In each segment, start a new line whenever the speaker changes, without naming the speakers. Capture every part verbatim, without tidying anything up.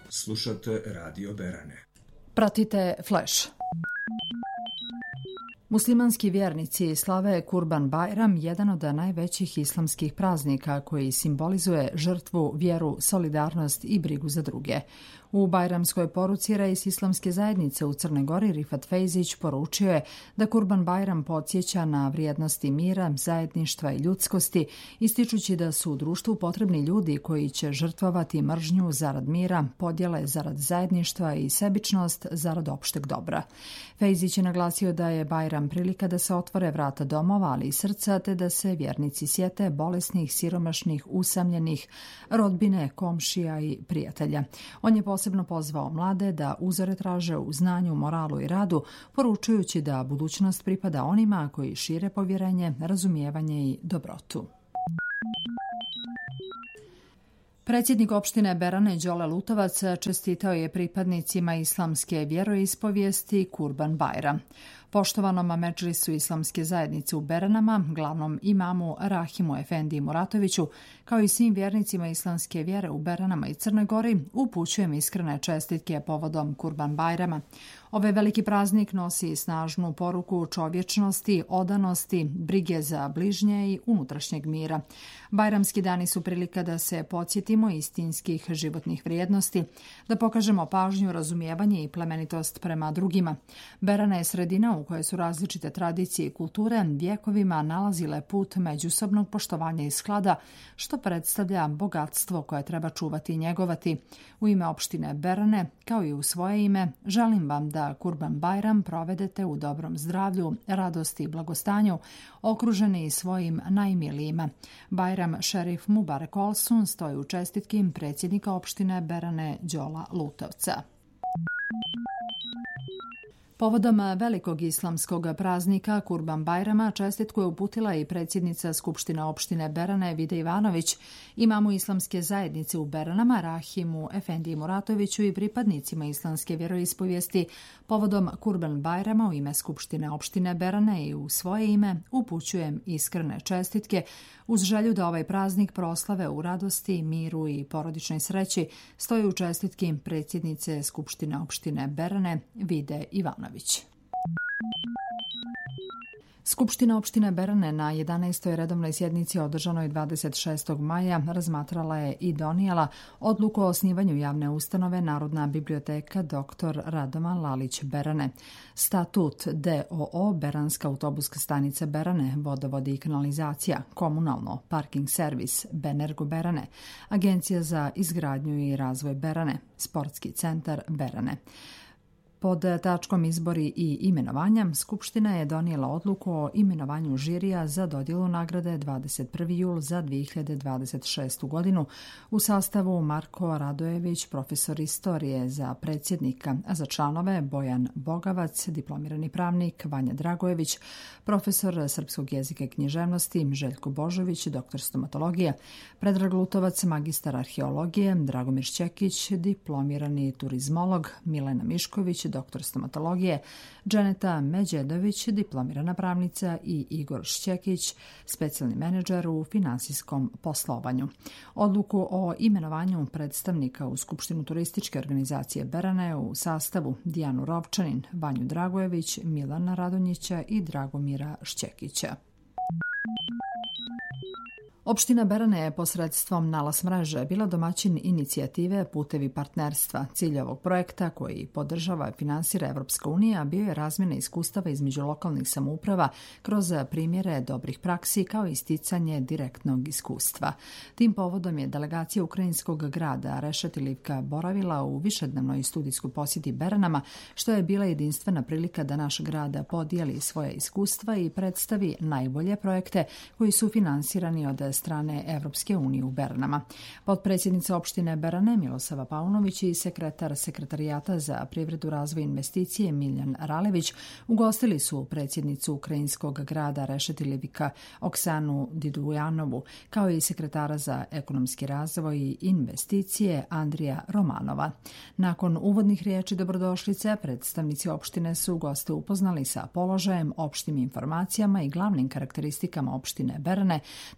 Slušate Radio Berane.
Pratite Flash. Muslimanski vjernici slave Kurban Bajram, jedan od najvećih islamskih praznika koji simbolizuje žrtvu, vjeru, solidarnost i brigu za druge. U bajramskoj poruci rais islamske zajednice u Crnoj Gori Rifat Fejzić poručio je da Kurban Bajram podsjeća na vrijednosti mira, zajedništva i ljudskosti, ističući da su u društvu potrebni ljudi koji će žrtvovati mržnju zarad mira, podjele zarad zajedništva i sebičnost zarad opšteg dobra. Fejzić je naglasio da je Bajram prilika da se otvore vrata domova, ali i srca, te da se vjernici sjete bolesnih, siromašnih, usamljenih, rodbine, komšija i prijatelja. On je posebno pozvao mlade da uzore traže u znanju, moralu i radu, poručujući da budućnost pripada onima koji šire povjerenje, razumijevanje i dobrotu. Predsjednik opštine Berane Đole Lutovac čestitao je pripadnicima islamske vjeroispovijesti Kurban Bajram. Poštovanom medžlisu islamske zajednice u Beranama, glavnom imamu Rahimu Efendiji Muratoviću, kao i svim vjernicima islamske vjere u Beranama i Crnoj Gori, upućujem iskrene čestitke povodom Kurban Bajrama. Ovaj veliki praznik nosi snažnu poruku čovječnosti, odanosti, brige za bližnje i unutrašnjeg mira. Bajramski dani su prilika da se podsjetimo istinskih životnih vrijednosti, da pokažemo pažnju, razumijevanje i plemenitost prema drugima. Berana je sredina u kojoj su različite tradicije i kulture vjekovima nalazile put međusobnog poštovanja i sklada, što predstavlja bogatstvo koje treba čuvati i njegovati. U ime opštine Berane, kao i u svoje ime, želim vam da Kurban Bajram provedete u dobrom zdravlju, radosti i blagostanju, okruženi svojim najmilijima. Bajram Šerif Mubarek Olsun stoji u čestitki predsjednika opštine Berane Đola Lutovca. Povodom velikog islamskog praznika Kurban Bajrama čestitku je uputila i predsjednica Skupštine opštine Berane Vida Ivanović, imamu islamske zajednice u Beranama Rahimu Efendiji Muratoviću i pripadnicima islamske vjeroispovijesti. Povodom Kurban Bajrama u ime Skupštine opštine Berane i u svoje ime upućujem iskrene čestitke uz želju da ovaj praznik proslave u radosti, miru i porodičnoj sreći, stoji u čestitki predsjednice Skupštine opštine Berane Vide Ivanović. Skupština opštine Berane na jedanaestoj redovnoj sjednici održanoj dvadeset šestog maja razmatrala je i donijela odluku o osnivanju javne ustanove Narodna biblioteka doktor Radovan Lalić Berane, statut D O O Beranska autobuska stanica Berane, vodovod i kanalizacija, komunalno, parking servis, Benergo Berane, Agencija za izgradnju i razvoj Berane, Sportski centar Berane. Pod tačkom izbori i imenovanja, Skupština je donijela odluku o imenovanju žirija za dodjelu nagrade dvadeset prvi jul za dvije hiljade dvadeset šestu godinu u sastavu Marko Radojević, profesor istorije za predsjednika, a za članove Bojan Bogavac, diplomirani pravnik, Vanja Dragojević, profesor srpskog jezika i književnosti, Željko Božović, doktor stomatologije, Predrag Lutovac, magistar arheologije, Dragomir Šćekić, diplomirani turizmolog, Milena Mišković, doktor stomatologije, Dženeta Međedović, diplomirana pravnica i Igor Šćekić, specijalni menadžer u finansijskom poslovanju. Odluku o imenovanju predstavnika u Skupštinu turističke organizacije Berane u sastavu Dijanu Rovčanin, Vanju Dragojević, Milana Radonjića i Dragomira Šćekića. Opština Berane je posredstvom Nalas mreže bila domaćin inicijative Putevi partnerstva. Cilj ovog projekta, koji podržava i finansira Evropska unija, bio je razmjena iskustava između lokalnih samouprava kroz primjere dobrih praksi kao i isticanje direktnog iskustva. Tim povodom je delegacija ukrajinskog grada Rešetilivka boravila u višednevnoj studijskoj posjeti Beranama, što je bila jedinstvena prilika da naš grad podijeli svoje iskustva i predstavi najbolje projekte koji su finansirani od strane Evropske unije u Beranama. Potpredsjednica opštine Berane Milosava Paunović i sekretar Sekretarijata za privredu, razvoj i investicije Miljan Ralević ugostili su predsjednicu ukrajinskog grada Rešetilivka Oksanu Didujanovu, kao i sekretara za ekonomski razvoj i investicije Andrija Romanova. Nakon uvodnih riječi dobrodošlice, predstavnici opštine su goste upoznali sa položajem, opštim informacijama i glavnim karakteristikama opštine Berane, te predstavili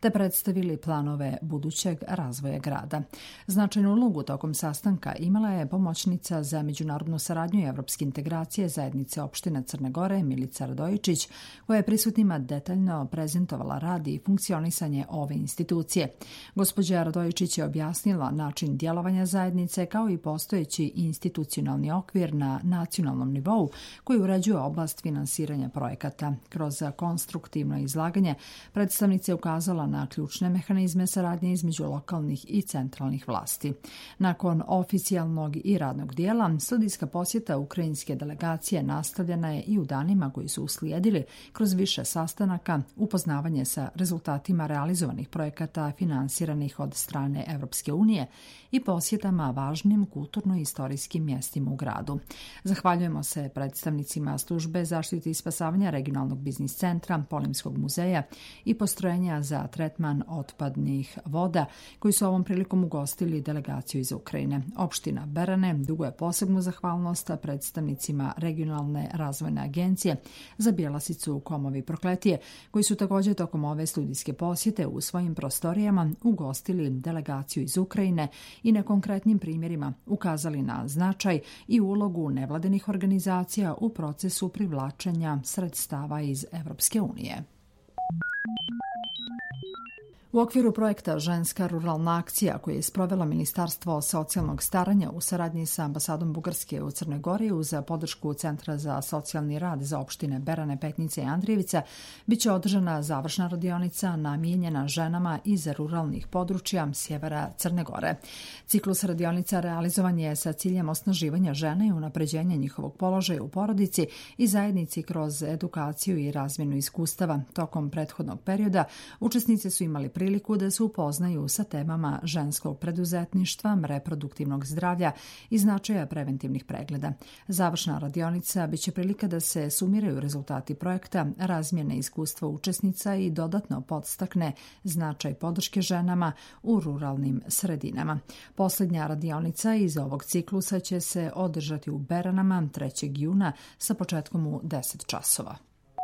predstavili planove budućeg razvoja grada. Značajnu ulogu tokom sastanka imala je pomoćnica za međunarodnu saradnju i evropske integracije zajednice opština Crne Gore Milica Radojičić, koja je prisutnima detaljno prezentovala rad i funkcionisanje ove institucije. Gospođa Radojičić je objasnila način djelovanja zajednice kao i postojeći institucionalni okvir na nacionalnom nivou koji uređuje oblast finansiranja projekata. Kroz konstruktivno izlaganje predstavnica je ukazala na ključne mehanizme saradnje između lokalnih i centralnih vlasti. Nakon oficijalnog i radnog dijela, studijska posjeta ukrajinske delegacije nastavljena je i u danima koji su uslijedili kroz više sastanaka, upoznavanje sa rezultatima realizovanih projekata finansiranih od strane Evropske unije i posjetama važnim kulturno-istorijskim mjestima u gradu. Zahvaljujemo se predstavnicima službe zaštite i spasavanja regionalnog biznis centra, Polimskog muzeja i postrojenja za tretman otpadnih voda koji su ovom prilikom ugostili delegaciju iz Ukrajine. Opština Berane duguje posebnu zahvalnost predstavnicima regionalne razvojne agencije za Bjelasicu, Komovi, Prokletije, koji su također tokom ove studijske posjete u svojim prostorijama ugostili delegaciju iz Ukrajine i na konkretnim primjerima ukazali na značaj i ulogu nevladinih organizacija u procesu privlačenja sredstava iz Evropske unije. U okviru projekta Ženska ruralna akcija koje je sprovelo Ministarstvo socijalnog staranja u saradnji sa ambasadom Bugarske u Crnoj Gori uz podršku Centra za socijalni rad za opštine Berane, Petnice i Andrijevica, bit će održana završna radionica namijenjena ženama iz ruralnih područja sjevera Crne Gore. Ciklus radionica realizovan je sa ciljem osnaživanja žena i unapređenja njihovog položaja u porodici i zajednici kroz edukaciju i razmjenu iskustava. Tokom prethodnog perioda učesnice su imali priliku da se upoznaju sa temama ženskog preduzetništva, reproduktivnog zdravlja i značaja preventivnih pregleda. Završna radionica biće prilika da se sumiraju rezultati projekta, razmjene iskustva učesnica i dodatno podstakne značaj podrške ženama u ruralnim sredinama. Posljednja radionica iz ovog ciklusa će se održati u Beranama trećeg juna sa početkom u deset časova.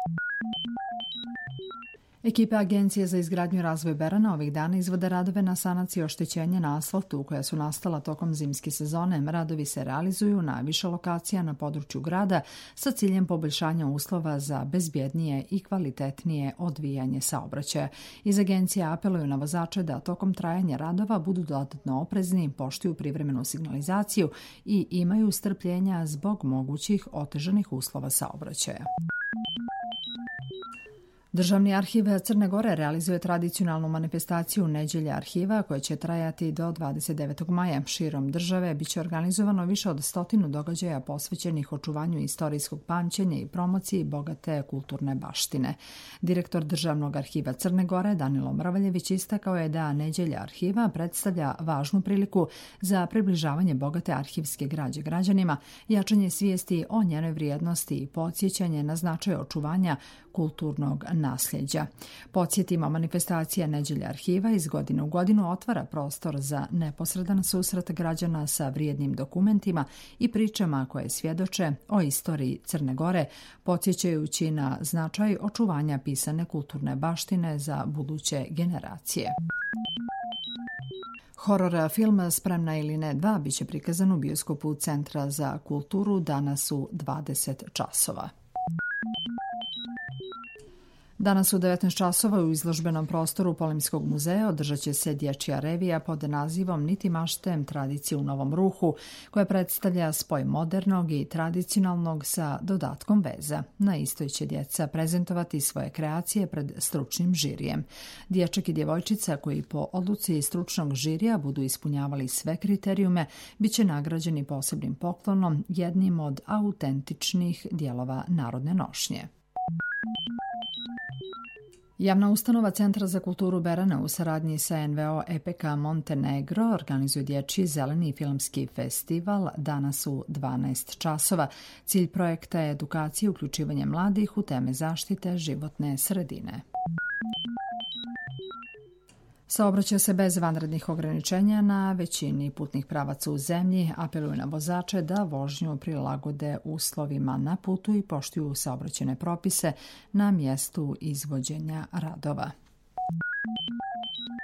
Ekipe Agencije za izgradnju i razvoj Berana ovih dana izvode radove na sanaciji oštećenja na asfaltu koja su nastala tokom zimske sezone. Radovi se realizuju na više lokacija na području grada sa ciljem poboljšanja uslova za bezbjednije i kvalitetnije odvijanje saobraćaja. Iz agencije apeluju na vozače da tokom trajanja radova budu dodatno oprezni, poštuju privremenu signalizaciju i imaju strpljenja zbog mogućih otežanih uslova saobraćaja. Državni arhiv Crne Gore realizuje tradicionalnu manifestaciju Neđelja arhiva koja će trajati do dvadeset devetog maja. Širom države biće organizovano više od stotinu događaja posvećenih očuvanju istorijskog pamćenja i promociji bogate kulturne baštine. Direktor Državnog arhiva Crne Gore Danilo Mrvaljević istakao je da Neđelja arhiva predstavlja važnu priliku za približavanje bogate arhivske građe građanima, jačanje svijesti o njenoj vrijednosti i podsjećanje na značaj očuvanja kulturnog nasljeđa. Podsjetimo, manifestacija Neđelja arhiva iz godine u godinu otvara prostor za neposredan susret građana sa vrijednim dokumentima i pričama koje svjedoče o istoriji Crne Gore, podsjećajući na značaj očuvanja pisane kulturne baštine za buduće generacije. Horor film Spremna ili ne dva biće prikazan u bioskopu Centra za kulturu danas u dvadeset časova. Danas u devetnaest časova u izložbenom prostoru Polimskog muzeja održat će se dječja revija pod nazivom Niti maštem tradicije u novom ruhu, koja predstavlja spoj modernog i tradicionalnog sa dodatkom veza. Na istoj će djeca prezentovati svoje kreacije pred stručnim žirijem. Dječak i djevojčica koji po odluci stručnog žirija budu ispunjavali sve kriterijume, bit će nagrađeni posebnim poklonom, jednim od autentičnih dijelova narodne nošnje. Javna ustanova Centra za kulturu Berana u saradnji sa en ve o E P K Montenegro organizuje dječji zeleni filmski festival danas u dvanaest časova. Cilj projekta je edukacija i uključivanje mladih u teme zaštite životne sredine. Saobraća se bez vanrednih ograničenja na većini putnih pravaca u zemlji, apeluju na vozače da vožnju prilagode uslovima na putu i poštuju saobraćajne propise na mjestu izvođenja radova.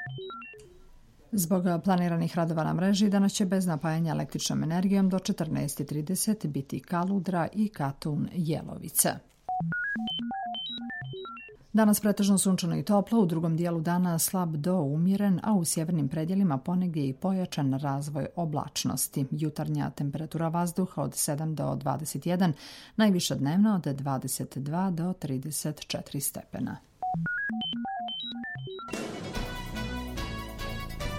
Zbog planiranih radova na mreži danas će bez napajanja električnom energijom do četrnaest trideset biti Kaludra i Katun Jelovica. Danas pretežno sunčano i toplo, u drugom dijelu dana slab do umjeren, a u sjevernim predjelima ponegdje i pojačan razvoj oblačnosti. Jutarnja temperatura vazduha od sedam do dvadeset jedan, najviša dnevna od dvadeset dva do trideset četiri stepena.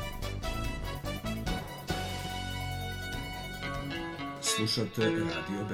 Slušate Radio